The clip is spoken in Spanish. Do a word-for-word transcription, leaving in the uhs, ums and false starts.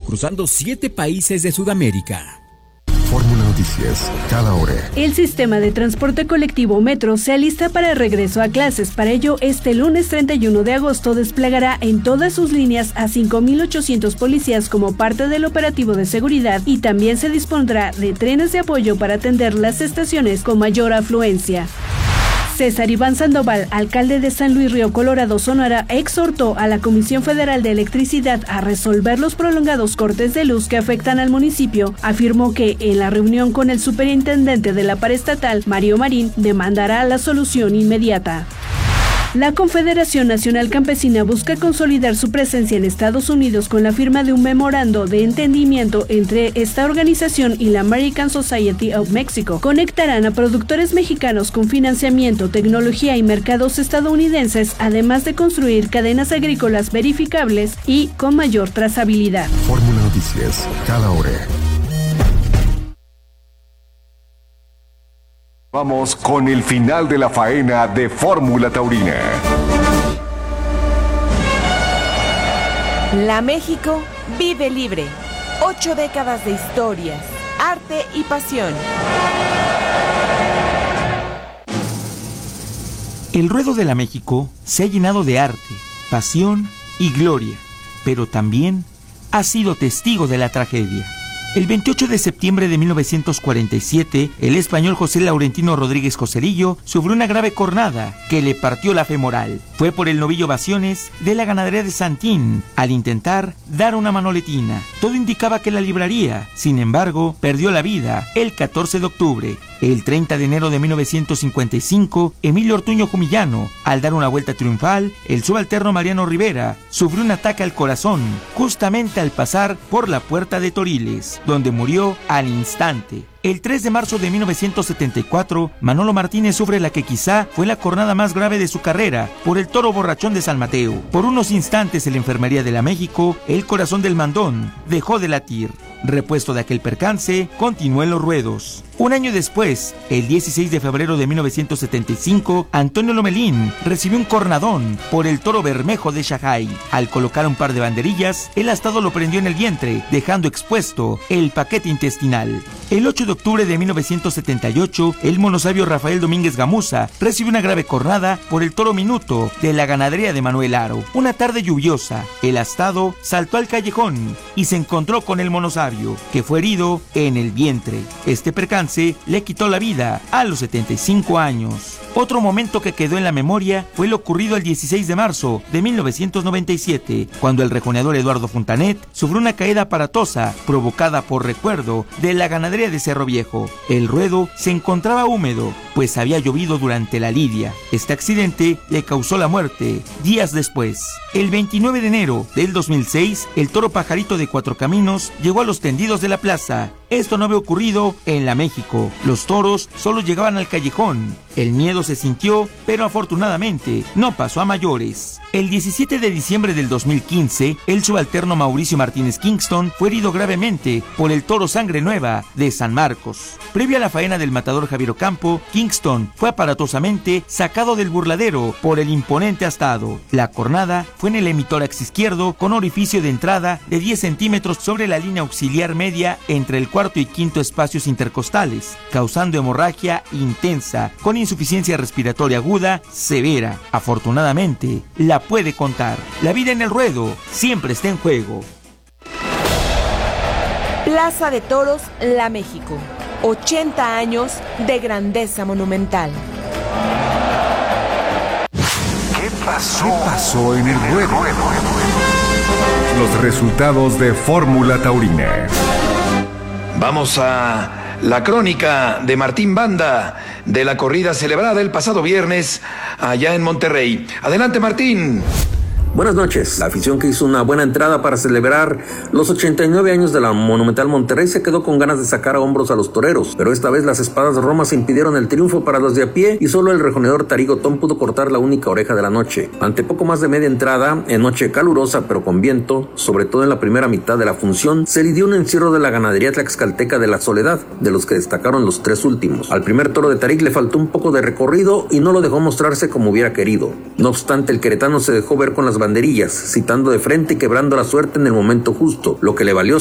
cruzando siete países de Sudamérica. Fórmula Noticias, cada hora. El sistema de transporte colectivo Metro se alista para el regreso a clases. Para ello, este lunes treinta y uno de agosto desplegará en todas sus líneas a cinco mil ochocientos policías como parte del operativo de seguridad, y también se dispondrá de trenes de apoyo para atender las estaciones con mayor afluencia. César Iván Sandoval, alcalde de San Luis Río Colorado, Sonora, exhortó a la Comisión Federal de Electricidad a resolver los prolongados cortes de luz que afectan al municipio. Afirmó que en la reunión con el superintendente de la paraestatal, Mario Marín, demandará la solución inmediata. La Confederación Nacional Campesina busca consolidar su presencia en Estados Unidos con la firma de un memorando de entendimiento entre esta organización y la American Society of Mexico. Conectarán a productores mexicanos con financiamiento, tecnología y mercados estadounidenses, además de construir cadenas agrícolas verificables y con mayor trazabilidad. Fórmula Noticias, cada hora. Vamos con el final de la faena de Fórmula Taurina. La México vive libre. Ocho décadas de historias, arte y pasión. El ruedo de la México se ha llenado de arte, pasión y gloria, pero también ha sido testigo de la tragedia. El veintiocho de septiembre de mil novecientos cuarenta y siete, el español José Laurentino Rodríguez Joserillo sufrió una grave cornada que le partió la femoral. Fue por el novillo Vaciones de la ganadería de Santín, al intentar dar una manoletina. Todo indicaba que la libraría, sin embargo, perdió la vida el catorce de octubre. El treinta de enero de mil novecientos cincuenta y cinco, Emilio Ortuño Jumillano, al dar una vuelta triunfal, el subalterno Mariano Rivera sufrió un ataque al corazón, justamente al pasar por la puerta de Toriles, donde murió al instante. El tres de marzo de mil novecientos setenta y cuatro, Manolo Martínez sufre la que quizá fue la cornada más grave de su carrera por el toro borrachón de San Mateo. Por unos instantes en la enfermería de la México, el corazón del mandón dejó de latir. Repuesto de aquel percance, continuó en los ruedos. Un año después, el dieciséis de febrero de mil novecientos setenta y cinco, Antonio Lomelín recibió un cornadón por el toro Bermejo de Shanghái. Al colocar un par de banderillas, el astado lo prendió en el vientre, dejando expuesto el paquete intestinal. El ocho de octubre de mil novecientos setenta y ocho, el monosabio Rafael Domínguez Gamuza recibió una grave cornada por el toro Minuto de la ganadería de Manuel Aro. Una tarde lluviosa, el astado saltó al callejón y se encontró con el monosabio, que fue herido en el vientre. Este percance le quitó la vida a los setenta y cinco años. Otro momento que quedó en la memoria fue lo ocurrido el dieciséis de marzo de mil novecientos noventa y siete, cuando el rejoneador Eduardo Fontanet sufrió una caída aparatosa provocada por recuerdo de la ganadería de Cerro Viejo. El ruedo se encontraba húmedo, pues había llovido durante la lidia. Este accidente le causó la muerte días después. El veintinueve de enero del dos mil seis, el toro Pajarito de Cuatro Caminos llegó a los tendidos de la plaza. Esto no había ocurrido en la México. Los toros solo llegaban al callejón. El miedo se sintió, pero afortunadamente no pasó a mayores. El diecisiete de diciembre del dos mil quince, el subalterno Mauricio Martínez Kingston fue herido gravemente por el toro Sangre Nueva de San Marcos. Previo a la faena del matador Javier Ocampo, Kingston fue aparatosamente sacado del burladero por el imponente astado. La cornada fue en el hemitórax izquierdo, con orificio de entrada de diez centímetros sobre la línea auxiliar media entre el cuarto y quinto espacios intercostales, causando hemorragia intensa con insuficiencia respiratoria aguda severa. Afortunadamente, la puede contar. La vida en el ruedo siempre está en juego. Plaza de Toros, La México. ochenta años de grandeza monumental. ¿Qué pasó? ¿Qué pasó en el ruedo? Los resultados de Fórmula Taurina. Vamos a la crónica de Martín Banda de la corrida celebrada el pasado viernes allá en Monterrey. Adelante, Martín. Buenas noches. La afición que hizo una buena entrada para celebrar los ochenta y nueve años de la Monumental Monterrey se quedó con ganas de sacar a hombros a los toreros, pero esta vez las espadas de Roma se impidieron el triunfo para los de a pie y solo el rejoneador Tarigo Tom pudo cortar la única oreja de la noche. Ante poco más de media entrada, en noche calurosa pero con viento, sobre todo en la primera mitad de la función, se lidió un encierro de la ganadería tlaxcalteca de la Soledad, de los que destacaron los tres últimos. Al primer toro de Tarik le faltó un poco de recorrido y no lo dejó mostrarse como hubiera querido. No obstante, el queretano se dejó ver con las banderillas, citando de frente y quebrando la suerte en el momento justo, lo que le valió